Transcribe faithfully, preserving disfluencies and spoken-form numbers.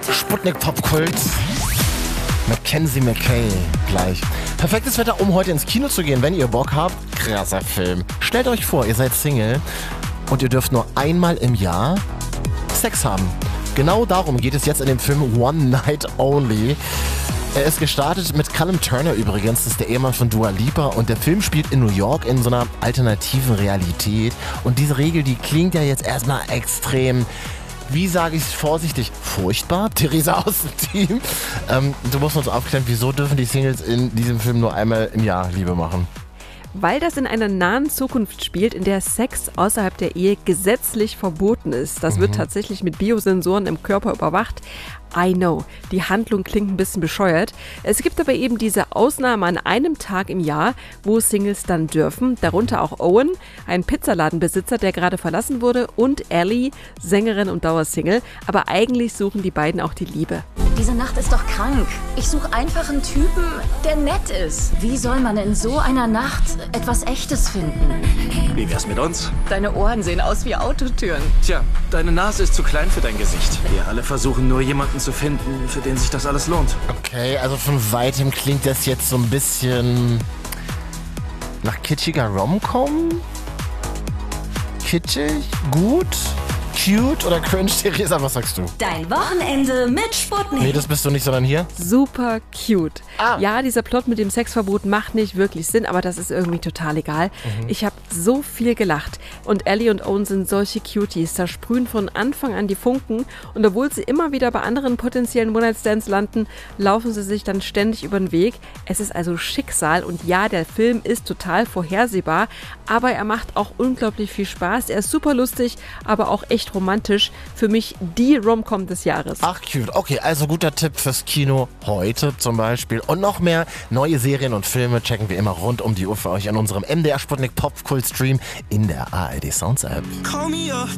Sputnik Popkult. Mackenzie McKay gleich. Perfektes Wetter, um heute ins Kino zu gehen, wenn ihr Bock habt. Krasser Film. Stellt euch vor, ihr seid Single und ihr dürft nur einmal im Jahr Sex haben. Genau darum geht es jetzt in dem Film One Night Only. Er ist gestartet mit Callum Turner übrigens, das ist der Ehemann von Dua Lipa, und der Film spielt in New York in so einer alternativen Realität. Und diese Regel, die klingt ja jetzt erstmal extrem, wie sage ich es vorsichtig, furchtbar. Theresa aus dem Team. Ähm, du musst uns aufklären, wieso dürfen die Singles in diesem Film nur einmal im Jahr Liebe machen? Weil das in einer nahen Zukunft spielt, in der Sex außerhalb der Ehe gesetzlich verboten ist. Das wird tatsächlich mit Biosensoren im Körper überwacht. I know, die Handlung klingt ein bisschen bescheuert. Es gibt aber eben diese Ausnahme an einem Tag im Jahr, wo Singles dann dürfen. Darunter auch Owen, ein Pizzaladenbesitzer, der gerade verlassen wurde, und Ellie, Sängerin und Dauersingle. Aber eigentlich suchen die beiden auch die Liebe. Diese Nacht ist doch krank. Ich suche einfach einen Typen, der nett ist. Wie soll man in so einer Nacht etwas Echtes finden? Wie wär's mit uns? Deine Ohren sehen aus wie Autotüren. Tja, deine Nase ist zu klein für dein Gesicht. Wir alle versuchen nur jemanden zu finden, für den sich das alles lohnt. Okay, also von weitem klingt das jetzt so ein bisschen nach kitschiger Rom-Com? Kitschig? Gut? Cute oder cringe? Theresa, was sagst du? Dein Wochenende mit Sputnik. Nee, das bist du nicht, sondern hier? Super cute. Ah. Ja, dieser Plot mit dem Sexverbot macht nicht wirklich Sinn, aber das ist irgendwie total egal. Mhm. Ich habe so viel gelacht. Und Ellie und Owen sind solche Cuties. Da sprühen von Anfang an die Funken. Und obwohl sie immer wieder bei anderen potenziellen One-Night-Stands landen, laufen sie sich dann ständig über den Weg. Es ist also Schicksal. Und ja, der Film ist total vorhersehbar, aber er macht auch unglaublich viel Spaß. Er ist super lustig, aber auch echt romantisch. Für mich die Rom-Com des Jahres. Ach, cute. Okay, also guter Tipp fürs Kino heute zum Beispiel. Und noch mehr neue Serien und Filme checken wir immer rund um die Uhr für euch an unserem M D R Sputnik Popkult Stream in der A R D Sounds App. Call me up.